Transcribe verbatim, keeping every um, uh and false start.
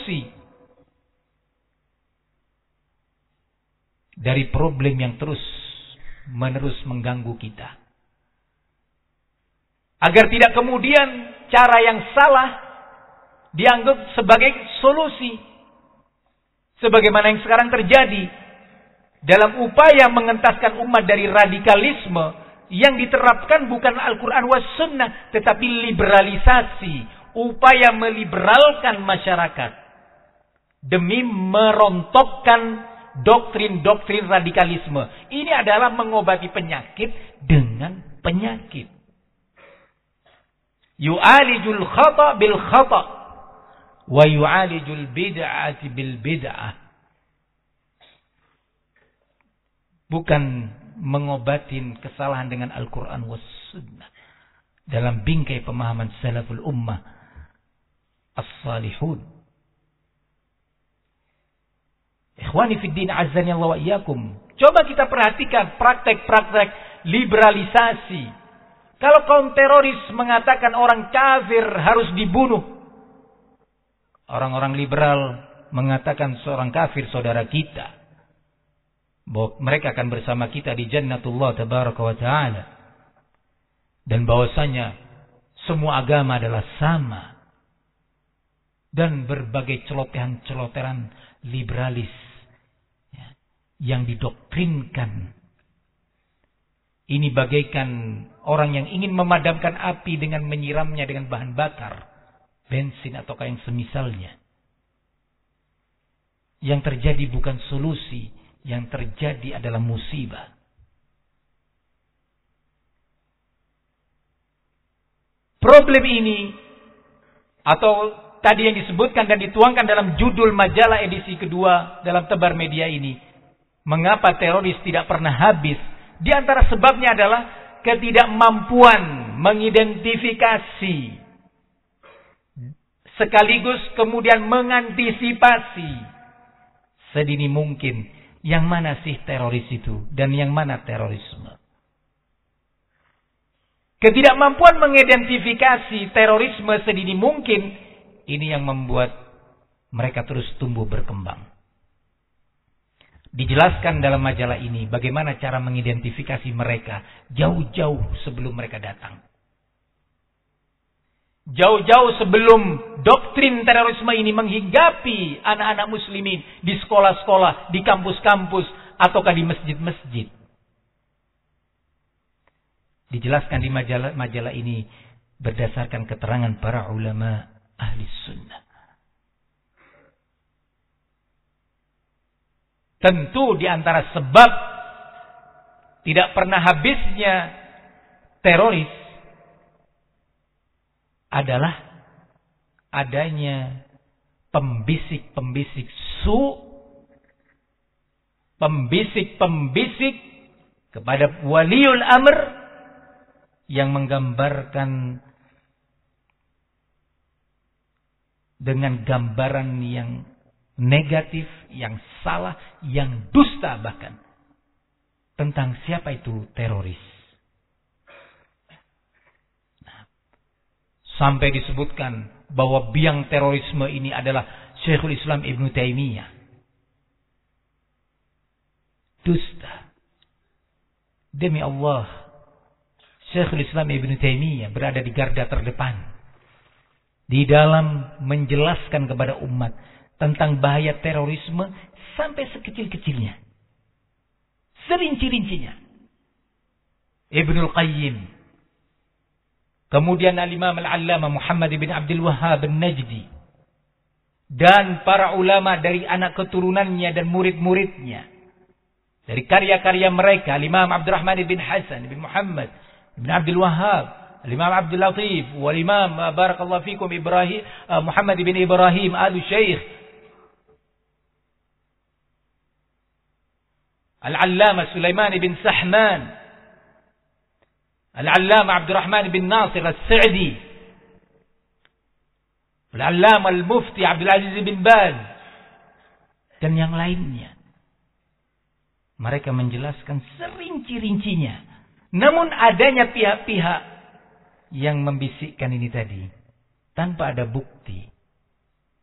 solusi dari problem yang terus menerus mengganggu kita. Agar tidak kemudian cara yang salah dianggap sebagai solusi. Sebagaimana yang sekarang terjadi dalam upaya mengentaskan umat dari radikalisme yang diterapkan bukan Al-Quran was Sunnah, tetapi liberalisasi, upaya meliberalkan masyarakat demi merontokkan doktrin-doktrin radikalisme. Ini adalah mengobati penyakit dengan penyakit. Yu'alijul khata bil khata wa yu'alijul bid'ati bil bid'ah. Bukan mengobatin kesalahan dengan Al-Quran was Sunnah. Dalam bingkai pemahaman salaful ummah as-salihun. Ikhwani fiddin azzani Allah wa iyyakum. Coba kita perhatikan praktek-praktek liberalisasi. Kalau kaum teroris mengatakan orang kafir harus dibunuh, orang-orang liberal mengatakan seorang kafir saudara kita, bahwa mereka akan bersama kita di jannatullah tabaraka wa ta'ala, dan bahwasanya semua agama adalah sama, dan berbagai celotehan-celotehan liberalis yang didoktrinkan. Ini bagaikan orang yang ingin memadamkan api dengan menyiramnya dengan bahan bakar, bensin atau yang semisalnya. Yang terjadi bukan solusi, yang terjadi adalah musibah. Problem ini, atau tadi yang disebutkan dan dituangkan dalam judul majalah edisi kedua dalam Tebar Media ini, mengapa teroris tidak pernah habis? Di antara sebabnya adalah ketidakmampuan mengidentifikasi sekaligus kemudian mengantisipasi sedini mungkin yang mana sih teroris itu dan yang mana terorisme. Ketidakmampuan mengidentifikasi terorisme sedini mungkin ini yang membuat mereka terus tumbuh berkembang. Dijelaskan dalam majalah ini bagaimana cara mengidentifikasi mereka jauh-jauh sebelum mereka datang. Jauh-jauh sebelum doktrin terorisme ini menghinggapi anak-anak muslimin di sekolah-sekolah, di kampus-kampus, ataukah di masjid-masjid. Dijelaskan di majalah, majalah ini berdasarkan keterangan para ulama ahli sunnah. Tentu di antara sebab tidak pernah habisnya teroris adalah adanya pembisik-pembisik su, pembisik-pembisik kepada waliul amr yang menggambarkan dengan gambaran yang negatif, yang salah, yang dusta bahkan tentang siapa itu teroris. Nah, sampai disebutkan bahwa biang terorisme ini adalah Syekhul Islam Ibnu Taimiyah. Dusta. Demi Allah, Syekhul Islam Ibnu Taimiyah berada di garda terdepan di dalam menjelaskan kepada umat tentang bahaya terorisme sampai sekecil-kecilnya, serinci-rincinya. Ibnul Qayyim, kemudian Al-Imam Al-Allamah Muhammad bin Abdul Wahhab An-Najdi, dan para ulama dari anak keturunannya dan murid-muridnya, dari karya-karya mereka, Al-Imam Abdurrahman bin Hasan bin Muhammad bin Abdul Wahhab, Al-Imam Abdul Latif, wal-Imam barakallahu fikum Ibrahim Muhammad bin Ibrahim Al-Syeikh, Al-Allamah Sulaiman bin Sahman, Al-Allamah Abdurrahman bin Nasir As-Sa'di, Al-Allamah Al-Mufti Abdul Aziz bin Baz, dan yang lainnya. Mereka menjelaskan serinci-rincinya. Namun adanya pihak-pihak yang membisikkan ini tadi tanpa ada bukti,